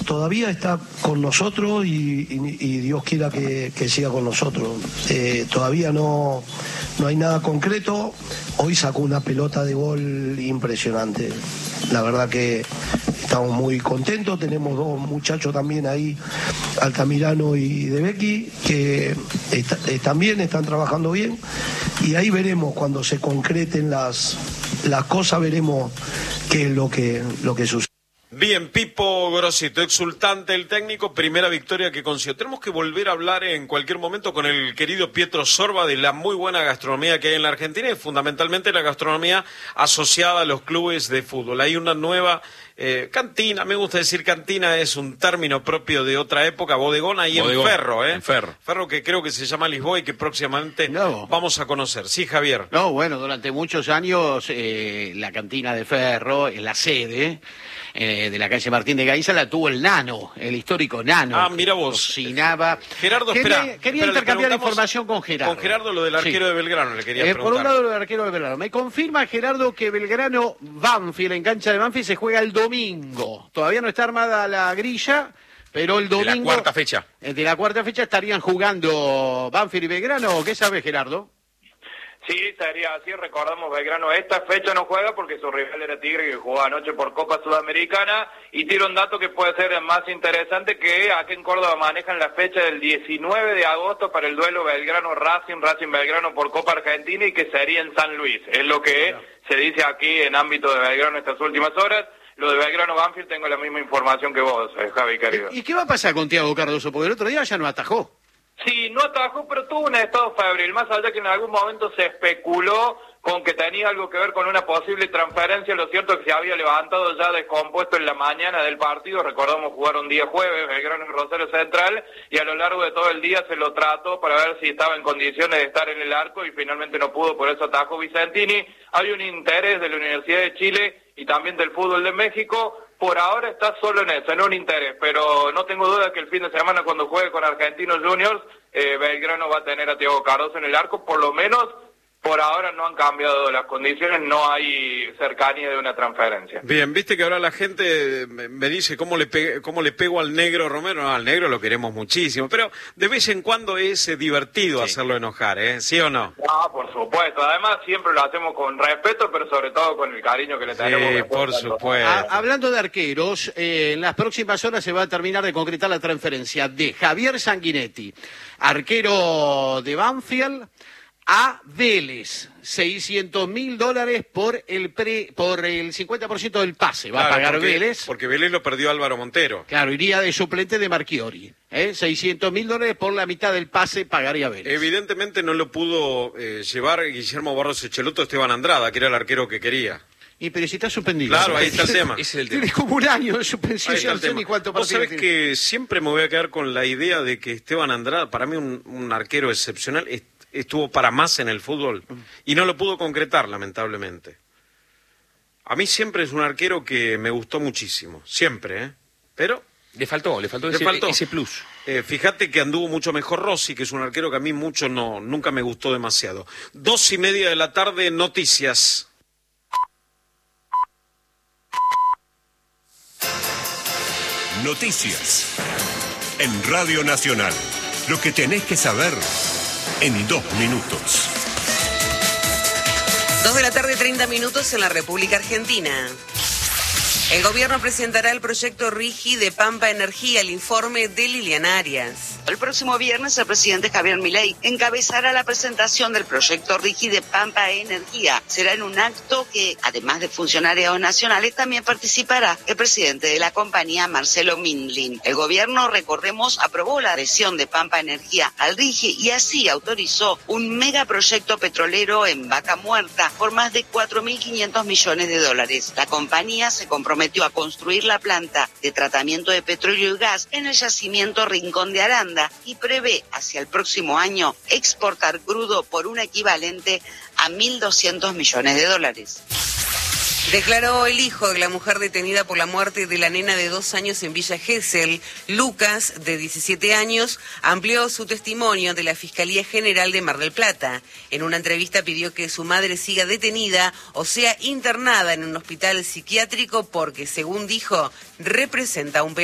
todavía está con nosotros y Dios quiera que siga con nosotros. Todavía no hay nada concreto. Hoy sacó una pelota de gol impresionante. La verdad que estamos muy contentos. Tenemos dos muchachos también ahí, Altamirano y De Becky, que también están trabajando bien. Y ahí veremos, cuando se concreten las cosas, veremos qué es lo que sucede. Bien, Pipo Gorosito, exultante el técnico, primera victoria que consiguió. Tenemos que volver a hablar en cualquier momento con el querido Pietro Sorba de la muy buena gastronomía que hay en la Argentina y fundamentalmente la gastronomía asociada a los clubes de fútbol. Hay una nueva cantina, me gusta decir cantina, es un término propio de otra época, bodegón ahí en Ferro, En Ferro. Ferro, que creo que se llama Lisboa y que próximamente vamos a conocer. Sí, Javier. No, bueno, durante muchos años la cantina de Ferro, en la sede de la calle Martín de Gainza, la tuvo el Nano, el histórico Nano. Ah, mira vos. Cocinaba. Gerardo, quería intercambiar información con Gerardo. Con Gerardo lo del arquero de Belgrano le quería preguntar. Por un lado, lo del arquero de Belgrano. Me confirma, Gerardo, que Belgrano-Banfield, en cancha de Banfield, se juega el domingo. Todavía no está armada la grilla, pero el domingo... De la cuarta fecha. De la cuarta fecha estarían jugando Banfield y Belgrano. ¿Qué sabe, Gerardo? Sí, sería así. Recordamos, Belgrano esta fecha no juega porque su rival era Tigre, que jugó anoche por Copa Sudamericana, y tira un dato que puede ser más interesante, que aquí en Córdoba manejan la fecha del 19 de agosto para el duelo Belgrano-Racing Belgrano por Copa Argentina, y que sería en San Luis. Es lo que se dice aquí en ámbito de Belgrano estas últimas horas. Lo de Belgrano-Banfield tengo la misma información que vos, Javi, querido. ¿Y qué va a pasar con Thiago Cardoso? Porque el otro día ya no atajó. Sí, no atajó, pero tuvo un estado febril, más allá que en algún momento se especuló con que tenía algo que ver con una posible transferencia. Lo cierto es que se había levantado ya descompuesto en la mañana del partido. Recordamos, jugaron día jueves, Belgrano y Rosario Central, y a lo largo de todo el día se lo trató para ver si estaba en condiciones de estar en el arco, y finalmente no pudo, por eso atajó Vicentini. Hay un interés de la Universidad de Chile y también del fútbol de México. Por ahora está solo en eso, en un interés, pero no tengo duda que el fin de semana, cuando juegue con Argentinos Juniors, Belgrano va a tener a Thiago Cardoso en el arco. Por lo menos por ahora no han cambiado las condiciones, no hay cercanía de una transferencia. Bien, viste que ahora la gente me dice cómo le pego al negro Romero. No, al negro lo queremos muchísimo, pero de vez en cuando es divertido hacerlo enojar, ¿sí o no? No, por supuesto. Además siempre lo hacemos con respeto, pero sobre todo con el cariño que le tenemos. Sí, por supuesto. Hablando de arqueros, en las próximas horas se va a terminar de concretar la transferencia de Javier Sanguinetti, arquero de Banfield, a Vélez. $600.000 por el 50% del pase. Va a pagar Vélez. Porque Vélez lo perdió Álvaro Montero. Claro, iría de suplente de Marchiori. $600.000 por la mitad del pase pagaría Vélez. Evidentemente no lo pudo llevar Guillermo Barros Echeloto, Esteban Andrada, que era el arquero que quería. Pero si está suspendido. Claro, ahí está el tema. Ese es el tema. Tienes como un año de suspensión. Yo no sé ni cuánto partido. Vos sabés que siempre me voy a quedar con la idea de que Esteban Andrada, para mí un arquero excepcional, estuvo para más en el fútbol y no lo pudo concretar, lamentablemente. A mí siempre es un arquero que me gustó muchísimo, siempre, pero... Le faltó ese plus. Fíjate que anduvo mucho mejor Rossi, que es un arquero que a mí nunca me gustó demasiado. 2:30 de la tarde, noticias. Noticias en Radio Nacional. Lo que tenés que saber en 2 minutos. 2 de la tarde, 30 minutos en la República Argentina. El gobierno presentará el proyecto RIGI de Pampa Energía, el informe de Liliana Arias. El próximo viernes el presidente Javier Milei encabezará la presentación del proyecto RIGI de Pampa Energía. Será en un acto que, además de funcionarios nacionales, también participará el presidente de la compañía, Marcelo Mindlin. El gobierno, recordemos, aprobó la adhesión de Pampa Energía al RIGI y así autorizó un megaproyecto petrolero en Vaca Muerta por más de $4.500 millones. La compañía se comprometió a construir la planta de tratamiento de petróleo y gas en el yacimiento Rincón de Aranda y prevé hacia el próximo año exportar crudo por un equivalente a $1.200 millones. Declaró el hijo de la mujer detenida por la muerte de la nena de 2 años en Villa Gesell. Lucas, de 17 años, amplió su testimonio ante la Fiscalía General de Mar del Plata. En una entrevista pidió que su madre siga detenida o sea internada en un hospital psiquiátrico porque, según dijo, representa un peligro.